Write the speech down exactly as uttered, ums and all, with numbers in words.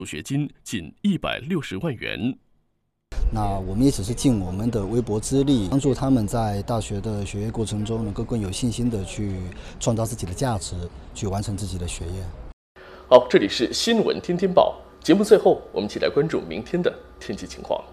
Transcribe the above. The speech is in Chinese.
助学金近一百六十万元。 那我们也只是尽我们的微薄之力，帮助他们在大学的学业过程中能够更有信心的去创造自己的价值，去完成自己的学业。 好，这里是新闻天天报节目，最后我们一起来关注明天的天气情况。